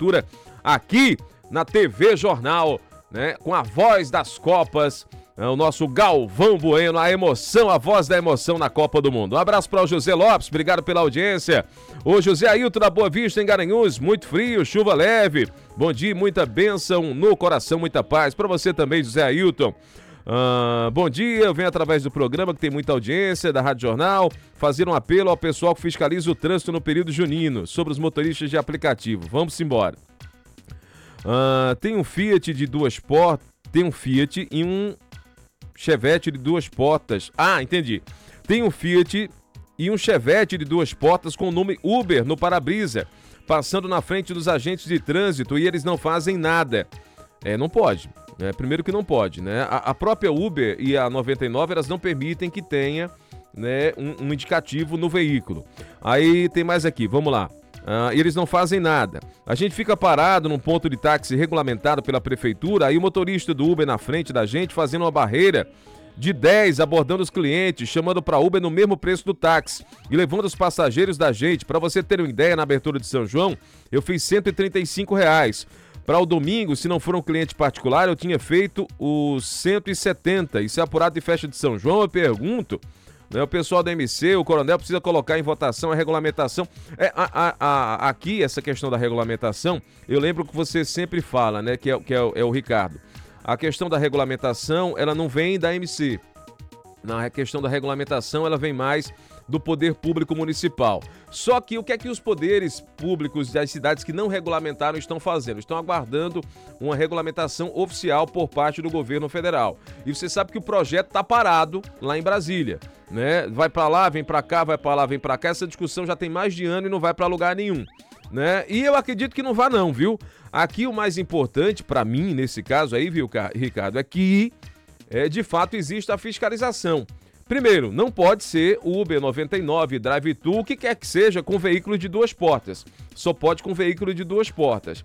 cobertura aqui na TV Jornal, né? Com a voz das Copas, o nosso Galvão Bueno, a emoção, a voz da emoção na Copa do Mundo. Um abraço para o José Lopes, obrigado pela audiência. O José Ailton da Boa Vista, em Garanhuns, muito frio, chuva leve. Bom dia, muita bênção no coração, muita paz. Para você também, José Ailton. Bom dia, eu venho através do programa que tem muita audiência da Rádio Jornal fazer um apelo ao pessoal que fiscaliza o trânsito no período junino sobre os motoristas de aplicativo. Vamos embora. Tem um Fiat de duas portas, tem um Fiat e um Chevette de duas portas. Entendi. Tem um Fiat e um Chevette de duas portas com o nome Uber no para-brisa, passando na frente dos agentes de trânsito e eles não fazem nada. Não pode. Primeiro que não pode, né? A própria Uber e a 99, elas não permitem que tenha, né, um indicativo no veículo. Aí tem mais aqui, vamos lá. Eles não fazem nada. A gente fica parado num ponto de táxi regulamentado pela prefeitura, aí o motorista do Uber na frente da gente fazendo uma barreira de 10, abordando os clientes, chamando para Uber no mesmo preço do táxi e levando os passageiros da gente. Para você ter uma ideia, na abertura de São João, eu fiz R$135. Para o domingo, se não for um cliente particular, eu tinha feito os 170. Isso é apurado de festa de São João, eu pergunto. O pessoal da MC, o coronel precisa colocar em votação a regulamentação. Aqui, essa questão da regulamentação, eu lembro que você sempre fala, né, que é o Ricardo. A questão da regulamentação, ela não vem da MC. Na questão da regulamentação, ela vem mais do poder público municipal. Só que o que é que os poderes públicos das cidades que não regulamentaram estão fazendo? Estão aguardando uma regulamentação oficial por parte do governo federal. E você sabe que o projeto está parado lá em Brasília, né? Vai para lá, vem para cá, vai para lá, vem para cá. Essa discussão já tem mais de ano e não vai para lugar nenhum, né? E eu acredito que não vá não, viu? Aqui o mais importante para mim, nesse caso aí, viu, Ricardo, é que de fato existe a fiscalização. Primeiro, não pode ser Uber 99, Drive-Thru, o que quer que seja, com veículo de duas portas. Só pode com veículo de duas portas.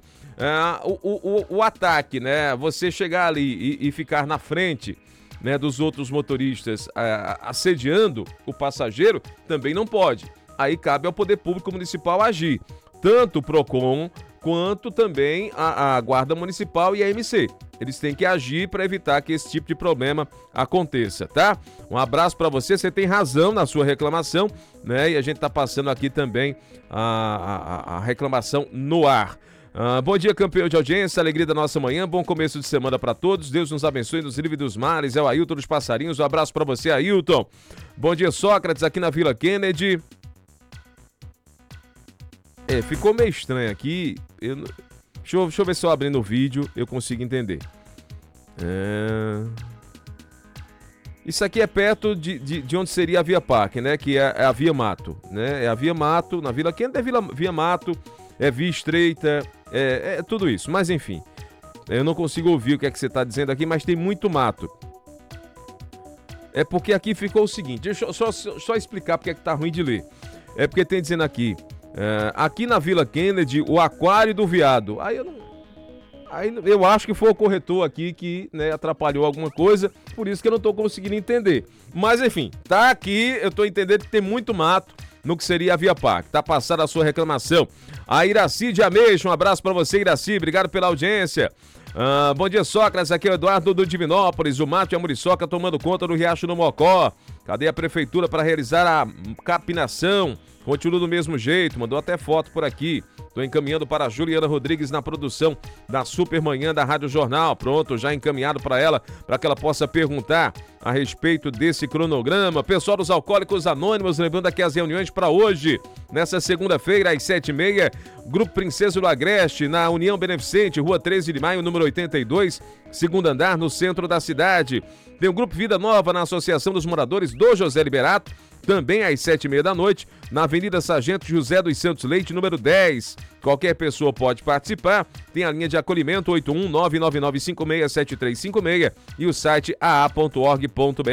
O ataque, né? Você chegar ali e ficar na frente, né, dos outros motoristas assediando o passageiro, também não pode. Aí cabe ao poder público municipal agir. Tanto o PROCON quanto também a Guarda Municipal e a MC. Eles têm que agir para evitar que esse tipo de problema aconteça, tá? Um abraço para você, você tem razão na sua reclamação, né? E a gente tá passando aqui também a reclamação no ar. Bom dia, campeão de audiência, alegria da nossa manhã, bom começo de semana para todos, Deus nos abençoe, nos livre dos males, é o Ailton dos Passarinhos, um abraço para você, Ailton. Bom dia, Sócrates, aqui na Vila Kennedy. Ficou meio estranho aqui, deixa eu ver se eu abrindo o vídeo eu consigo entender. Isso aqui é perto de onde seria a Via Parque, né? Que é a Via Mato, né? É a Via Mato, na Vila Kennedy é Via Mato, é Via Estreita, é tudo isso. Mas enfim, eu não consigo ouvir o que é que você está dizendo aqui, mas tem muito mato. É porque aqui ficou o seguinte, deixa eu só explicar porque é que tá ruim de ler. É porque tem dizendo aqui, aqui na Vila Kennedy, o aquário do veado. Aí eu acho que foi o corretor aqui que, né, atrapalhou alguma coisa, por isso que eu não tô conseguindo entender. Mas enfim, tá aqui, eu tô entendendo que tem muito mato no que seria a Via Parque. Tá passada a sua reclamação. A Iraci de Ameixa, um abraço pra você, Iraci, obrigado pela audiência. Bom dia, Sócrates, aqui é o Eduardo do Divinópolis, o mato e a muriçoca tomando conta do Riacho do Mocó. Cadê a prefeitura para realizar a capinação? Continua do mesmo jeito, mandou até foto por aqui. Estou encaminhando para a Juliana Rodrigues na produção da Supermanhã da Rádio Jornal. Pronto, já encaminhado para ela, para que ela possa perguntar a respeito desse cronograma. Pessoal dos Alcoólicos Anônimos, lembrando aqui as reuniões para hoje, nessa segunda-feira, às 7h30, Grupo Princesa do Agreste, na União Beneficente, Rua 13 de Maio, número 82, segundo andar, no centro da cidade. Tem o Grupo Vida Nova na Associação dos Moradores do José Liberato, também às 7h30 da noite, na Avenida Sargento José dos Santos Leite, número 10. Qualquer pessoa pode participar. Tem a linha de acolhimento 81999567356 e o site aa.org.br.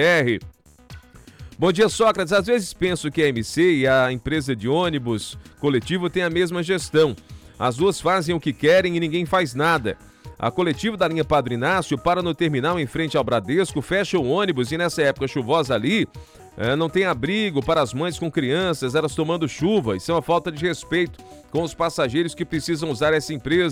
Bom dia, Sócrates. Às vezes penso que a MC e a empresa de ônibus coletivo têm a mesma gestão. As duas fazem o que querem e ninguém faz nada. A coletiva da linha Padre Inácio para no terminal em frente ao Bradesco, fecha o ônibus e nessa época chuvosa ali, não tem abrigo para as mães com crianças, elas tomando chuva. Isso é uma falta de respeito com os passageiros que precisam usar essa empresa.